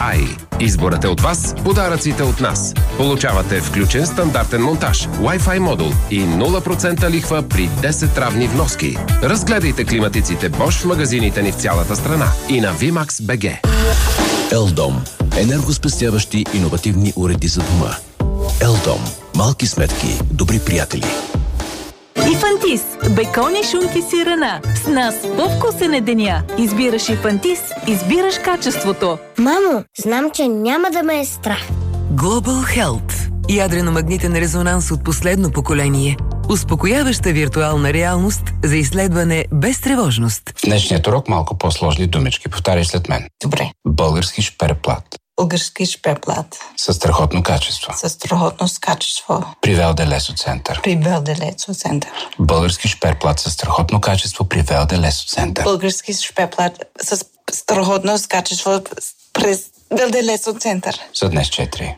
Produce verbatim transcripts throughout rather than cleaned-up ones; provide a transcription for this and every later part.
Wi-Fi. Изборът е от вас, подаръците от нас. Получавате включен стандартен монтаж, Wi-Fi модул и нула процента лихва при десет равни вноски. Разгледайте климатиците Bosch в магазините ни в цялата страна и на ви макс точка би джи. Елдом. Енергоспестяващи иновативни уреди за дома. Елдом. Малки сметки, добри приятели. И Фантис. Бекони, шунки, сирена. С нас по-вкусен е деня. Избираш и Фантис, избираш качеството. Мамо, знам, че няма да ме е страх. Global Health. Ядрено-магнитен резонанс от последно поколение. Успокояваща виртуална реалност за изследване без тревожност. В днешният урок малко по-сложни думички. Повтаряй след мен. Добре. Български шперплат. Български шперплат. Със страхотно качество. Със страхотно качество. При Велде Лесо Център. При Велде Лесо Център. Български шперплат със страхотно качество при Велде Лесо Център. Български шперплат с страхотно качество през Велде Лесо Център. За днес четири.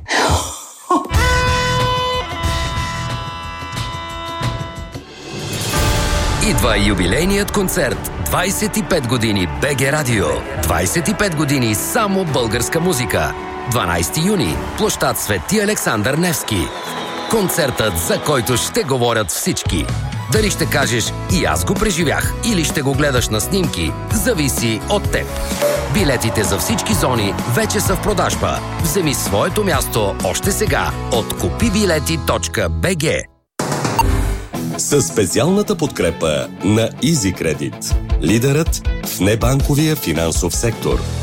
Идва юбилейният концерт двайсет и пет години БГ Радио. двайсет и пет години само българска музика. дванайсети юни, площад Свети Александър Невски. Концертът, за който ще говорят всички. Дали ще кажеш "и аз го преживях" или ще го гледаш на снимки, зависи от теб. Билетите за всички зони вече са в продажба. Вземи своето място още сега от купи билети точка би джи. Със специалната подкрепа на EasyCredit, лидерът в небанковия финансов сектор.